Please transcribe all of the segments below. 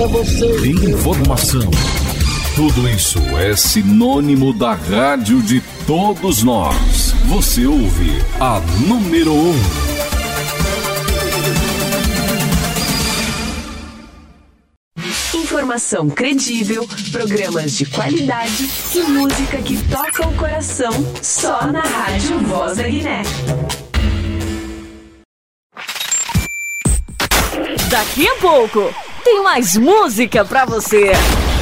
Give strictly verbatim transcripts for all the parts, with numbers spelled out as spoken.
informação. Tudo isso é sinônimo da rádio de todos nós. Você ouve a número um. Informação credível, programas de qualidade e música que toca o coração, só na Rádio Voz da Guiné. Daqui a pouco tem mais música pra você.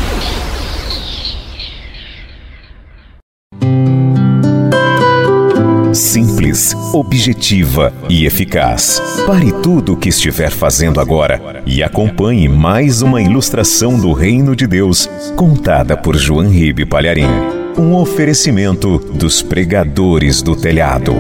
Simples, objetiva e eficaz. Pare tudo o que estiver fazendo agora e acompanhe mais uma ilustração do Reino de Deus, contada por João Ribe Palharim. Um oferecimento dos pregadores do telhado.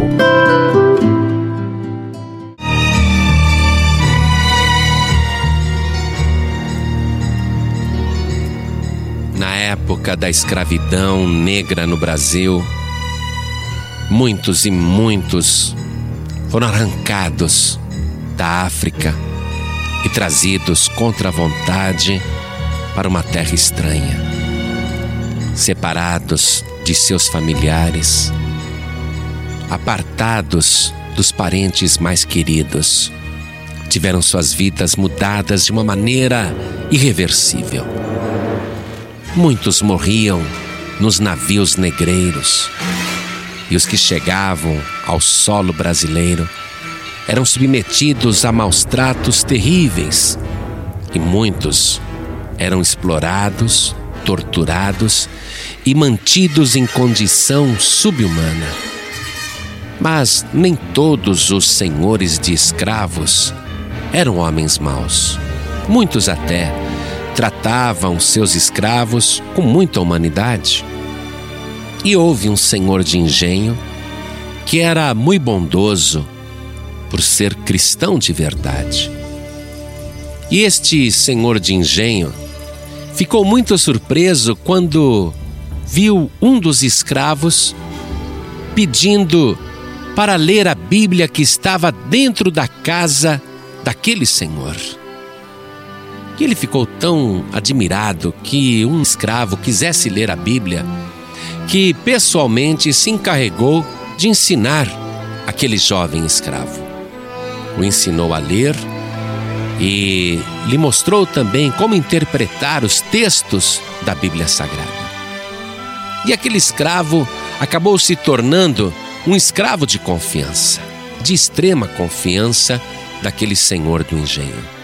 Na época da escravidão negra no Brasil, muitos e muitos foram arrancados da África e trazidos contra a vontade para uma terra estranha, separados de seus familiares, apartados dos parentes mais queridos. Tiveram suas vidas mudadas de uma maneira irreversível. Muitos morriam nos navios negreiros, e os que chegavam ao solo brasileiro eram submetidos a maus tratos terríveis, e muitos eram explorados, torturados e mantidos em condição subhumana. Mas nem todos os senhores de escravos eram homens maus. Muitos até tratavam seus escravos com muita humanidade. E houve um senhor de engenho que era muito bondoso por ser cristão de verdade. E este senhor de engenho ficou muito surpreso quando viu um dos escravos pedindo para ler a Bíblia que estava dentro da casa daquele senhor. E ele ficou tão admirado que um escravo quisesse ler a Bíblia, que pessoalmente se encarregou de ensinar aquele jovem escravo. O ensinou a ler e lhe mostrou também como interpretar os textos da Bíblia Sagrada. E aquele escravo acabou se tornando um escravo de confiança, de extrema confiança daquele senhor do engenho.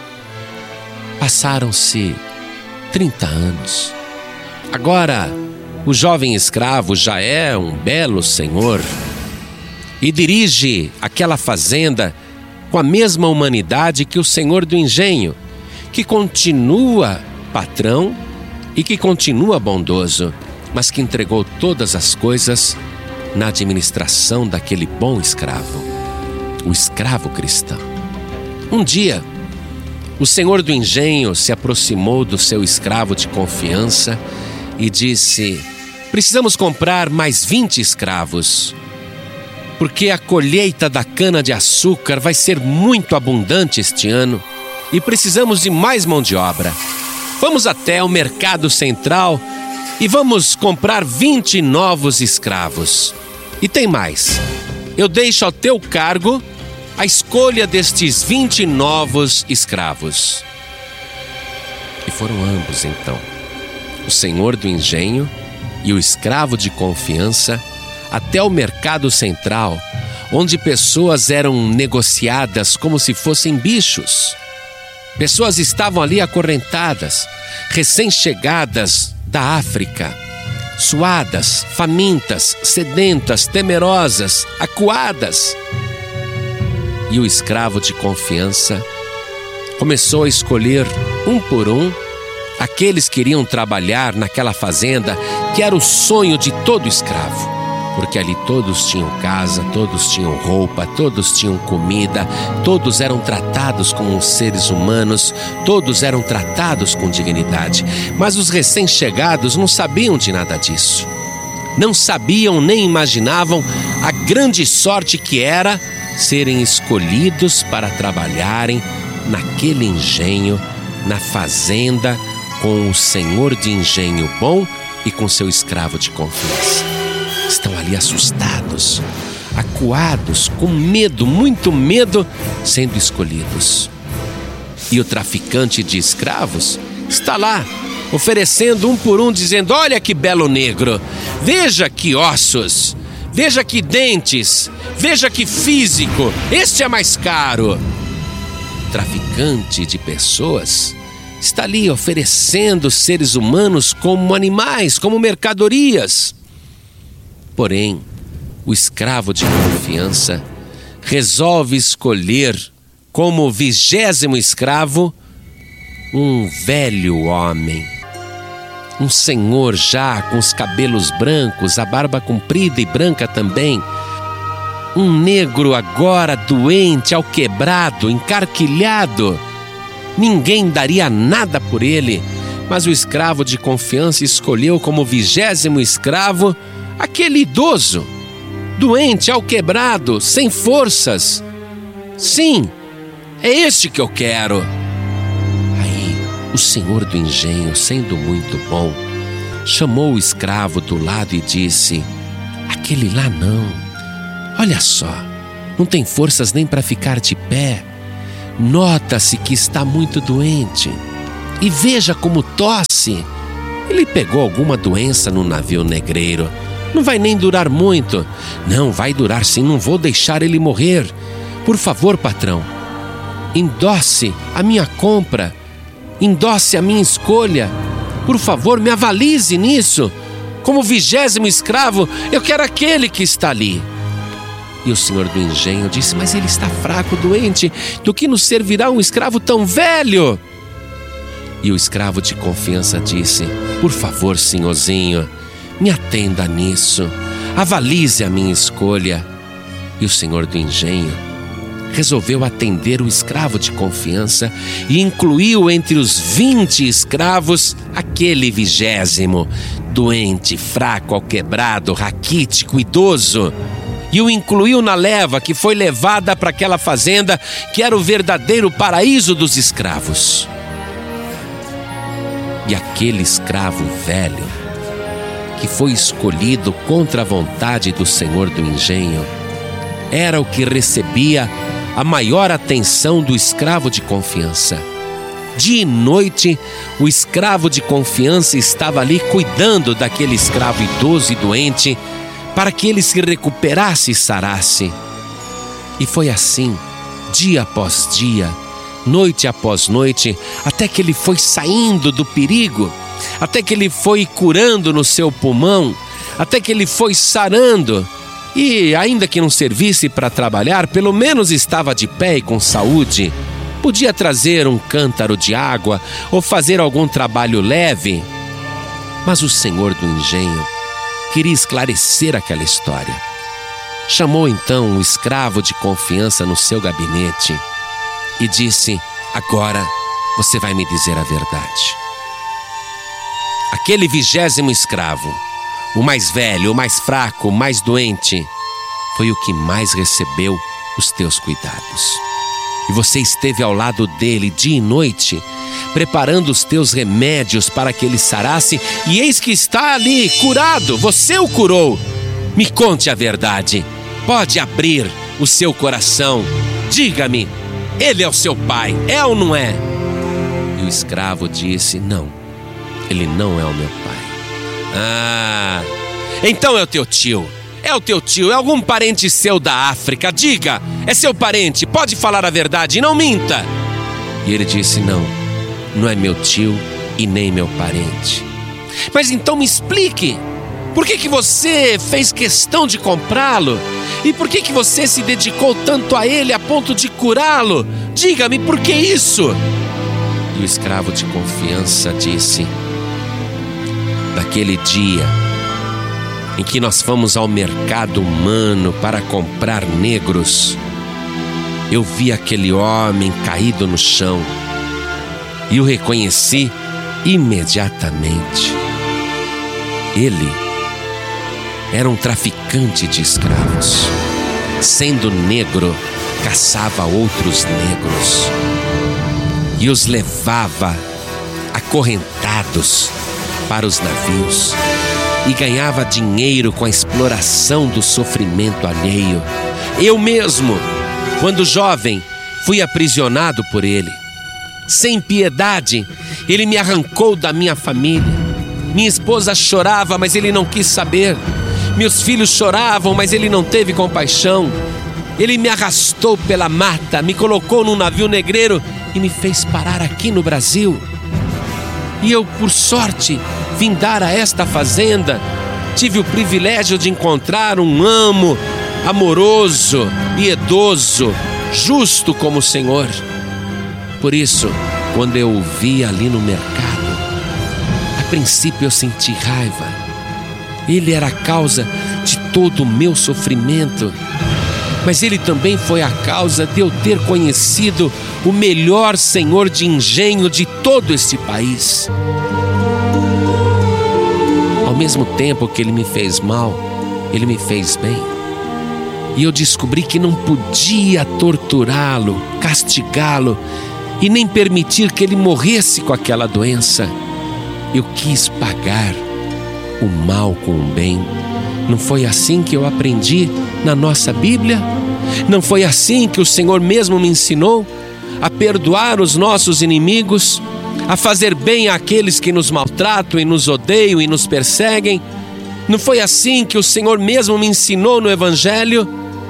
Passaram-se trinta anos. Agora, o jovem escravo já é um belo senhor e dirige aquela fazenda com a mesma humanidade que o senhor do engenho, que continua patrão e que continua bondoso, mas que entregou todas as coisas na administração daquele bom escravo, o escravo cristão. Um dia, o senhor do engenho se aproximou do seu escravo de confiança e disse: precisamos comprar mais vinte escravos, porque a colheita da cana-de-açúcar vai ser muito abundante este ano e precisamos de mais mão de obra. Vamos até o mercado central e vamos comprar vinte novos escravos. E tem mais, eu deixo ao teu cargo a escolha destes vinte novos escravos. E foram ambos então, o senhor do engenho e o escravo de confiança, até o mercado central, onde pessoas eram negociadas como se fossem bichos. Pessoas estavam ali acorrentadas, recém-chegadas da África, suadas, famintas, sedentas, temerosas, acuadas. E o escravo de confiança começou a escolher um por um aqueles que iriam trabalhar naquela fazenda que era o sonho de todo escravo, porque ali todos tinham casa, todos tinham roupa, todos tinham comida, todos eram tratados como seres humanos, todos eram tratados com dignidade. Mas os recém-chegados não sabiam de nada disso. Não sabiam nem imaginavam a grande sorte que era serem escolhidos para trabalharem naquele engenho na fazenda com o senhor de engenho bom e com seu escravo de confiança. Estão ali assustados, acuados, com medo, muito medo, sendo escolhidos. E o traficante de escravos está lá, oferecendo um por um, dizendo: olha que belo negro, veja que ossos, veja que dentes, veja que físico, este é mais caro. O traficante de pessoas está ali oferecendo seres humanos como animais, como mercadorias. Porém, o escravo de confiança resolve escolher como vigésimo escravo um velho homem, um senhor já com os cabelos brancos, a barba comprida e branca também, um negro agora doente, alquebrado, encarquilhado. Ninguém daria nada por ele, mas o escravo de confiança escolheu como vigésimo escravo aquele idoso, doente, alquebrado, sem forças. Sim, é este que eu quero. Aí, o senhor do engenho, sendo muito bom, chamou o escravo do lado e disse: aquele lá não. Olha só, não tem forças nem para ficar de pé. Nota-se que está muito doente. E veja como tosse. Ele pegou alguma doença no navio negreiro. Não vai nem durar muito. Não, vai durar sim, não vou deixar ele morrer. Por favor, patrão, endosse a minha compra, endosse a minha escolha. Por favor, me avalize nisso. Como vigésimo escravo, eu quero aquele que está ali. E o senhor do engenho disse: mas ele está fraco, doente, do que nos servirá um escravo tão velho? E o escravo de confiança disse: por favor, senhorzinho, me atenda nisso, avalize a minha escolha. E o senhor do engenho resolveu atender o escravo de confiança e incluiu entre os vinte escravos aquele vigésimo, doente, fraco, alquebrado, raquítico, idoso. E o incluiu na leva que foi levada para aquela fazenda que era o verdadeiro paraíso dos escravos. E aquele escravo velho, que foi escolhido contra a vontade do senhor do engenho, era o que recebia a maior atenção do escravo de confiança. Dia e noite, o escravo de confiança estava ali cuidando daquele escravo idoso e doente, para que ele se recuperasse e sarasse. E foi assim, dia após dia, noite após noite, até que ele foi saindo do perigo, até que ele foi curando no seu pulmão, até que ele foi sarando. E ainda que não servisse para trabalhar, pelo menos estava de pé e com saúde. Podia trazer um cântaro de água ou fazer algum trabalho leve. Mas o senhor do engenho queria esclarecer aquela história. Chamou então o escravo de confiança no seu gabinete e disse: agora você vai me dizer a verdade. Aquele vigésimo escravo, o mais velho, o mais fraco, o mais doente, foi o que mais recebeu os teus cuidados. E você esteve ao lado dele dia e noite, preparando os teus remédios para que ele sarasse, e eis que está ali, curado, você o curou. Me conte a verdade, pode abrir o seu coração, diga-me, ele é o seu pai, é ou não é? E o escravo disse: não, ele não é o meu pai. Ah, então é o teu tio, é o teu tio, é algum parente seu da África, diga, é seu parente, pode falar a verdade, não minta. E ele disse: não, não é meu tio e nem meu parente. Mas então me explique, por que que você fez questão de comprá-lo? E por que que você se dedicou tanto a ele a ponto de curá-lo? Diga-me, por que isso? E o escravo de confiança disse: naquele dia em que nós fomos ao mercado humano para comprar negros, eu vi aquele homem caído no chão e o reconheci imediatamente. Ele era um traficante de escravos. Sendo negro, caçava outros negros. E e os levava acorrentados para os navios e ganhava dinheiro com a exploração do sofrimento alheio. Eu mesmo, quando jovem, fui aprisionado por ele. Sem piedade, ele me arrancou da minha família. Minha esposa chorava, mas ele não quis saber. Meus filhos choravam, mas ele não teve compaixão. Ele me arrastou pela mata, me colocou num navio negreiro e me fez parar aqui no Brasil. E eu, por sorte, vim dar a esta fazenda. Tive o privilégio de encontrar um amo amoroso, piedoso, justo como o Senhor. Por isso, quando eu o vi ali no mercado, a princípio eu senti raiva. Ele era a causa de todo o meu sofrimento, mas ele também foi a causa de eu ter conhecido o melhor senhor de engenho de todo este país. Ao mesmo tempo que ele me fez mal, ele me fez bem. E eu descobri que não podia torturá-lo, castigá-lo e nem permitir que ele morresse com aquela doença. Eu quis pagar o mal com o bem. Não foi assim que eu aprendi na nossa Bíblia? Não foi assim que o Senhor mesmo me ensinou a perdoar os nossos inimigos, a fazer bem àqueles que nos maltratam e nos odeiam e nos perseguem? Não foi assim que o Senhor mesmo me ensinou no Evangelho?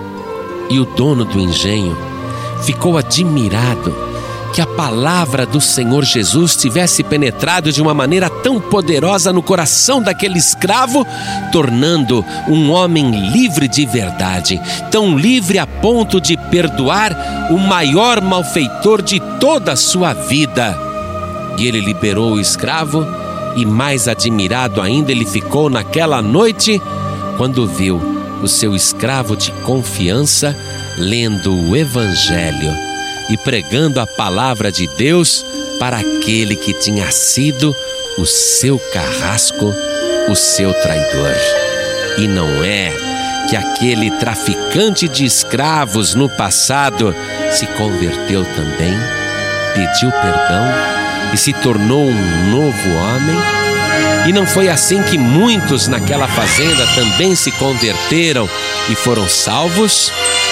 E o dono do engenho ficou admirado que a palavra do Senhor Jesus tivesse penetrado de uma maneira tão poderosa no coração daquele escravo, tornando um homem livre de verdade, tão livre a ponto de perdoar o maior malfeitor de toda a sua vida. E ele liberou o escravo, e mais admirado ainda ele ficou naquela noite, quando viu o seu escravo de confiança lendo o Evangelho e pregando a palavra de Deus para aquele que tinha sido o seu carrasco, o seu traidor. E não é que aquele traficante de escravos no passado se converteu também, pediu perdão e se tornou um novo homem? E não foi assim que muitos naquela fazenda também se converteram e foram salvos?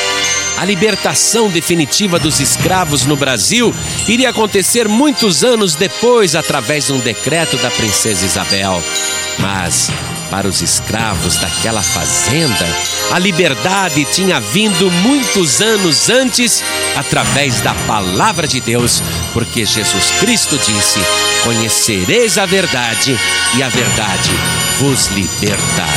A libertação definitiva dos escravos no Brasil iria acontecer muitos anos depois, através de um decreto da princesa Isabel. Mas, para os escravos daquela fazenda, a liberdade tinha vindo muitos anos antes, através da palavra de Deus, porque Jesus Cristo disse: conhecereis a verdade, e a verdade vos libertará.